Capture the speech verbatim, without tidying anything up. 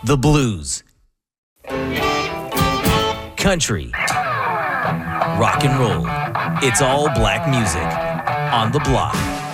The blues, country, rock and roll. It's all black music on The Block.